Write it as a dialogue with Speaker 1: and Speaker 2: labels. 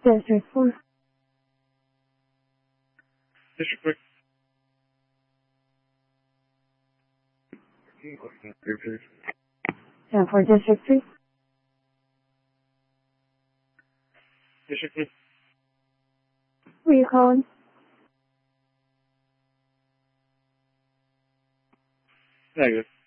Speaker 1: District 4.
Speaker 2: District 3.
Speaker 1: And for District 3.
Speaker 2: District 3.
Speaker 1: Who are you calling?
Speaker 2: Negative.